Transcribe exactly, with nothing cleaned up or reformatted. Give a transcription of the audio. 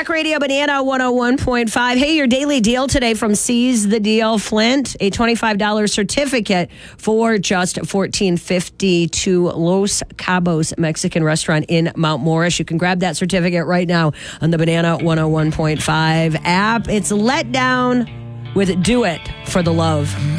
Talk Radio Banana one oh one point five. Hey, your daily deal today from Seize the Deal Flint, a twenty-five dollars certificate for just fourteen fifty to Los Cabos Mexican restaurant in Mount Morris. You can grab that certificate right now on the Banana one oh one point five app. It's Let Down with Do It for the Love.